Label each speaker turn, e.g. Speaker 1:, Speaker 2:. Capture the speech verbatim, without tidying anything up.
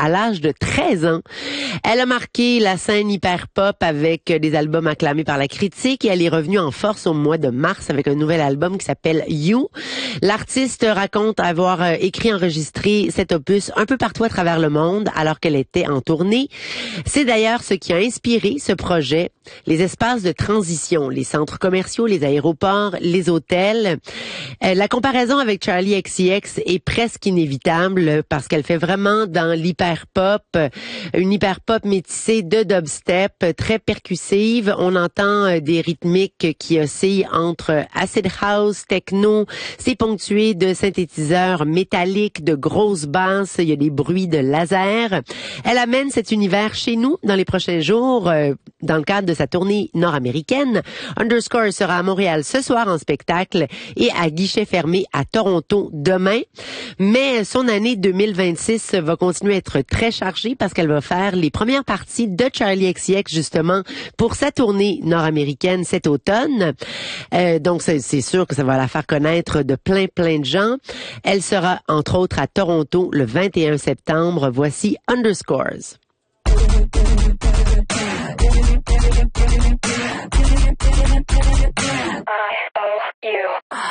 Speaker 1: à l'âge de treize ans. Elle a marqué la scène hyper-pop avec des albums acclamés par la critique et elle est revenue en force au mois de mars avec un nouvel album qui s'appelle You. L'artiste raconte avoir écrit, enregistré cet opus un peu partout à travers le monde alors qu'elle était en tournée. C'est d'ailleurs ce qui a inspiré ce projet, les espaces de transition, les centres commerciaux, les aéroports, les hôtels. Euh, la comparaison avec Charli X C X est presque inévitable parce qu'elle fait vraiment dans l'hyper-pop, une hyper-pop métissée de dubstep, très percussive. On entend des rythmiques qui oscillent entre acid house, techno. C'est ponctué de synthétiseurs métalliques, de grosses basses. Il y a des bruits de laser. Elle amène cet univers chez nous dans les prochains jours euh, dans le cadre de sa tournée nord-américaine. Underscore sera à Montréal ce soir en spectacle et à guichet fermé à Toronto demain. Mais son année deux mille vingt-six va continuer à être très chargée parce qu'elle va faire les premières parties de Charli X C X justement pour sa tournée nord-américaine cet automne. Euh, donc c'est, c'est sûr que ça va la faire connaître de plein plein de gens. Elle sera entre autres à Toronto le vingt et un septembre. Voici Underscores.